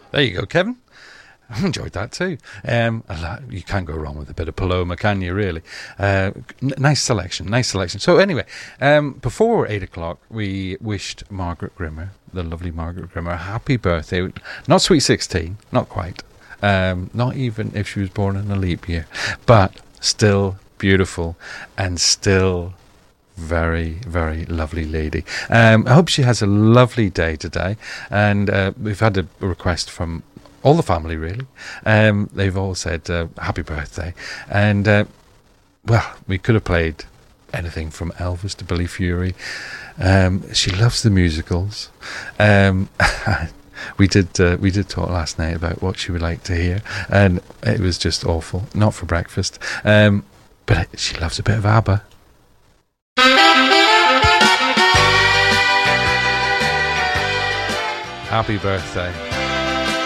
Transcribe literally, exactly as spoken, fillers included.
There you go, Kevin. I enjoyed that too. Um, you can't go wrong with a bit of Paloma, can you, really? Uh, n- nice selection, nice selection. So anyway, um, before eight o'clock, we wished Margaret Grimmer, the lovely Margaret Grimmer, a happy birthday. Not sweet sixteen, not quite. Um, not even if she was born in a leap year. But still beautiful and still very, very lovely lady. Um, I hope she has a lovely day today. And uh, we've had a request from all the family, really. Um, they've all said uh, happy birthday. And, uh, well, we could have played anything from Elvis to Billy Fury. Um, she loves the musicals. Um, we did uh, we did talk last night about what she would like to hear, and it was just awful. Not for breakfast. Um, but she loves a bit of ABBA. Happy birthday.